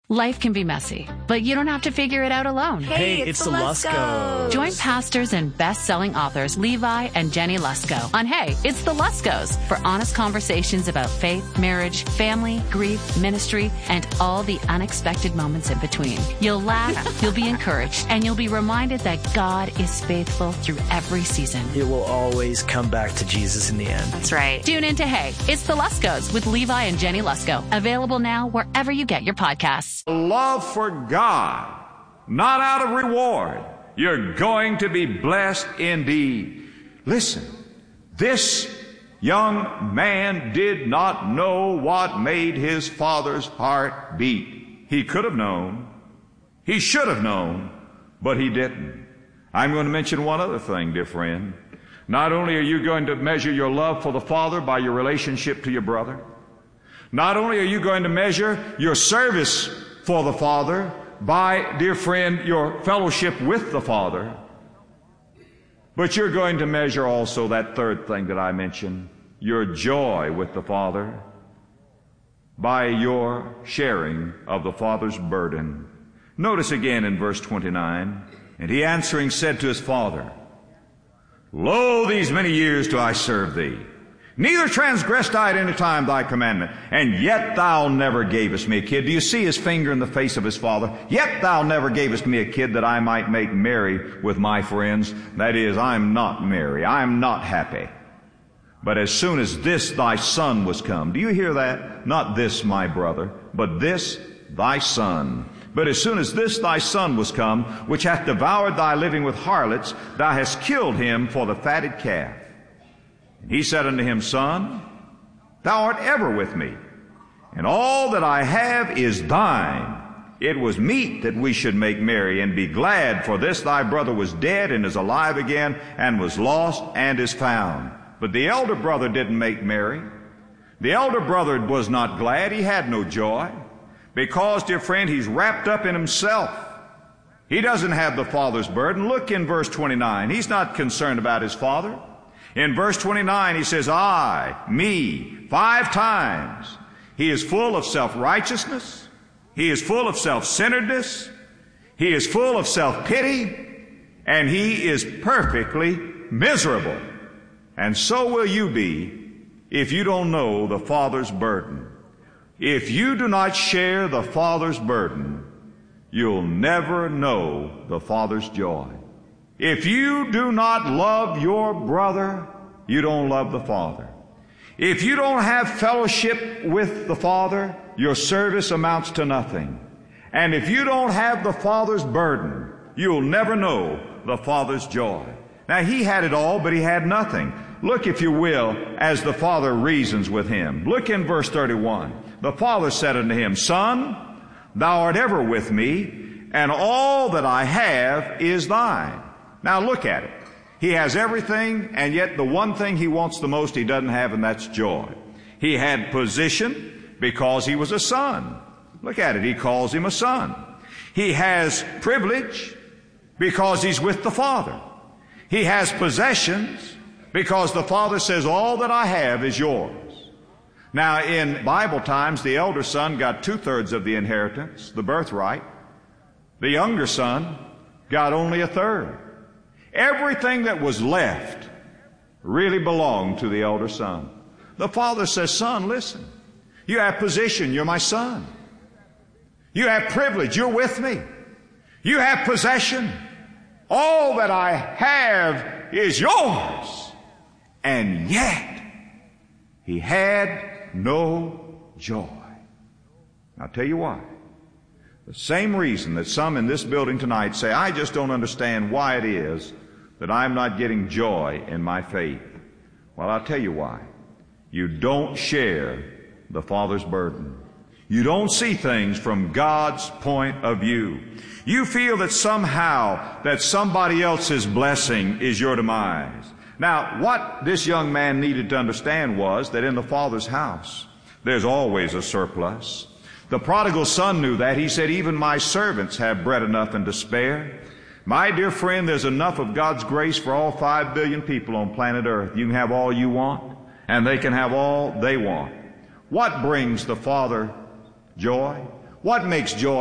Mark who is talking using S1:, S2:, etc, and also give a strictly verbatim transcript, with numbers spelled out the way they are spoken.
S1: Life can be messy, but you don't have to figure it out alone.
S2: Hey,
S3: Hey,
S2: it's,
S3: it's
S2: the
S3: the
S2: Luskos.
S1: Join pastors and best-selling authors Levi and Jenny Lusko on Hey, It's the Luskos for honest conversations about faith, marriage, family, grief, ministry, and all the unexpected moments in between. You'll laugh, you'll be encouraged, and you'll be reminded that God is faithful through every season.
S2: It will always come back to Jesus in the end.
S1: That's right. Tune in to Hey, It's the Luskos with Levi and Jenny Lusko. Available now wherever you get your podcasts.
S4: Love for God, not out of reward. You're going to be blessed indeed. Listen, this young man did not know what made his father's heart beat. He could have known. He should have known, but he didn't. I'm going to mention one other thing, dear friend. Not only are you going to measure your love for the Father by your relationship to your brother, not only are you going to measure your service for the Father by, dear friend, your fellowship with the Father, but you're going to measure also that third thing that I mentioned, your joy with the Father, by your sharing of the Father's burden. Notice again in verse twenty-nine, and he answering said to his father, Lo, these many years do I serve thee. Neither transgressed I at any time thy commandment, and yet thou never gavest me a kid. Do you see his finger in the face of his father? Yet thou never gavest me a kid that I might make merry with my friends. That is, I'm not merry. I'm not happy. But as soon as this thy son was come, do you hear that? Not this my brother, but this thy son. But as soon as this thy son was come, which hath devoured thy living with harlots, thou hast killed him for the fatted calf. And he said unto him, Son, thou art ever with me, and all that I have is thine. It was meet that we should make merry and be glad, for this thy brother was dead and is alive again, and was lost and is found. But the elder brother didn't make merry. The elder brother was not glad. He had no joy, because, dear friend, he's wrapped up in himself. He doesn't have the Father's burden. Look in verse twenty-nine. He's not concerned about his Father. In verse twenty-nine, he says, I, me, five times. He is full of self-righteousness. He is full of self-centeredness. He is full of self-pity. And he is perfectly miserable. And so will you be if you don't know the Father's burden. If you do not share the Father's burden, you'll never know the Father's joy. If you do not love your brother, you don't love the Father. If you don't have fellowship with the Father, your service amounts to nothing. And if you don't have the Father's burden, you'll never know the Father's joy. Now, he had it all, but he had nothing. Look, if you will, as the Father reasons with him. Look in verse thirty-one. The Father said unto him, Son, thou art ever with me, and all that I have is thine. Now look at it. He has everything, and yet the one thing he wants the most he doesn't have, and that's joy. He had position because he was a son. Look at it. He calls him a son. He has privilege because he's with the Father. He has possessions because the Father says, all that I have is yours. Now, in Bible times, the elder son got two-thirds of the inheritance, the birthright. The younger son got only a third. Everything that was left really belonged to the elder son. The Father says, Son, listen. You have position. You're my son. You have privilege. You're with me. You have possession. All that I have is yours. And yet, he had no joy. I'll tell you why. The same reason that some in this building tonight say, I just don't understand why it is that I'm not getting joy in my faith. Well, I'll tell you why. You don't share the Father's burden. You don't see things from God's point of view. You feel that somehow that somebody else's blessing is your demise. Now, what this young man needed to understand was that in the Father's house, there's always a surplus. The prodigal son knew that. He said, even my servants have bread enough and to spare. My dear friend, there's enough of God's grace for all five billion people on planet Earth. You can have all you want, and they can have all they want. What brings the Father joy? What makes joy